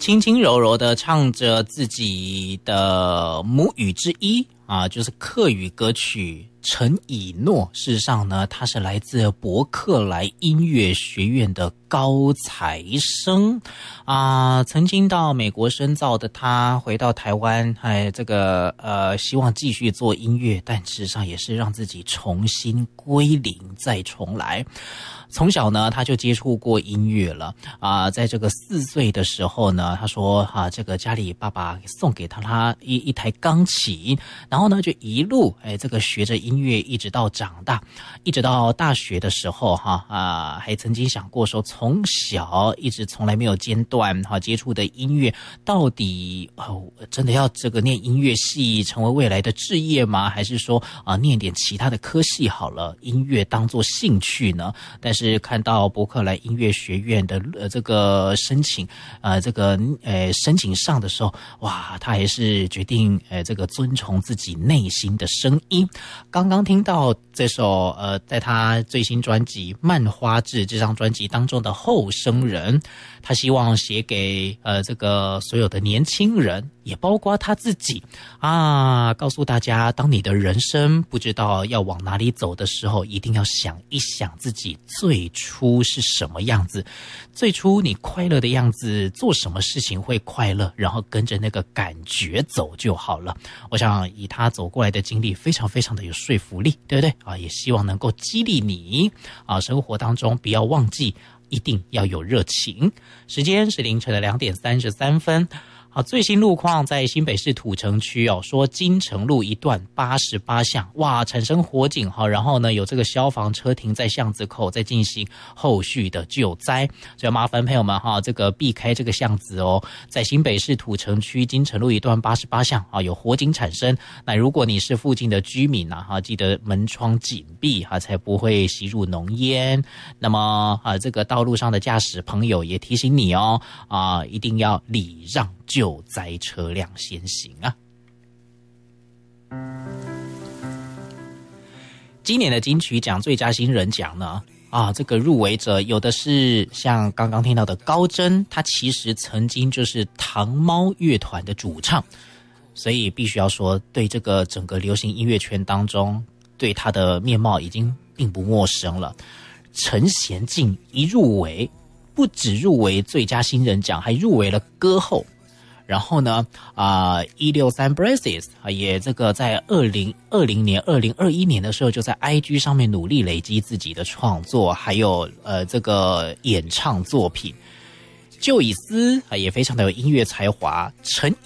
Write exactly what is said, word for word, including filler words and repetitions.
轻轻柔柔的唱着自己的母语之一啊，就是客语歌曲陈以诺。事实上呢，他是来自伯克莱音乐学院的高材生啊，曾经到美国深造的他回到台湾，哎，这个呃，希望继续做音乐，但事实上也是让自己重新归零再重来。从小呢，他就接触过音乐了啊，在这个四岁的时候呢，他说啊，这个家里爸爸送给他他一一台钢琴，然后呢就一路哎这个学着音乐，一直到长大，一直到大学的时候哈啊，还曾经想过说，从小一直从来没有间断哈接触的音乐，到底哦真的要这个念音乐系成为未来的志业吗？还是说啊念点其他的科系好了，音乐当作兴趣呢？但是是看到伯克莱音乐学院的呃这个申请呃这个呃申请上的时候，哇，他还是决定呃这个遵从自己内心的声音。刚刚听到这首呃在他最新专辑《漫花志》这张专辑当中的后生人，他希望写给呃这个所有的年轻人，也包括他自己啊，告诉大家，当你的人生不知道要往哪里走的时候，一定要想一想自己最初是什么样子，最初你快乐的样子，做什么事情会快乐，然后跟着那个感觉走就好了。我想以他走过来的经历，非常非常的有说服力，对不对啊？也希望能够激励你啊，生活当中不要忘记，一定要有热情。时间是凌晨的两点三十三分。好，最新路况在新北市土城区哦，说金城路一段八十八巷，哇，产生火警哈，然后呢有这个消防车停在巷子口，在进行后续的救灾，所以麻烦朋友们哈，这个避开这个巷子哦，在新北市土城区金城路一段八十八巷啊，有火警产生。那如果你是附近的居民啊，哈，记得门窗紧闭哈，才不会吸入浓烟。那么啊，这个道路上的驾驶朋友也提醒你哦，啊，一定要礼让救灾车辆先行啊！今年的金曲奖最佳新人奖呢，啊，这个入围者有的是像刚刚听到的高真，他其实曾经就是糖猫乐团的主唱，所以必须要说，对这个整个流行音乐圈当中，对他的面貌已经并不陌生了。陈娴静一入围，不只入围最佳新人奖，还入围了歌后。然后呢，啊、呃，一六三 Braces 啊，也这个在二零二零年、二零二一年的时候，就在 I G 上面努力累积自己的创作，还有呃这个演唱作品。就以斯啊，也非常的有音乐才华。陈